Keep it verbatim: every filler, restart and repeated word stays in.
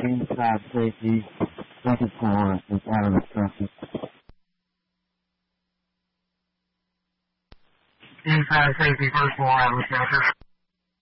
Inside safety, twenty-four is out of the traffic. Inside safety, twenty-four out of the traffic.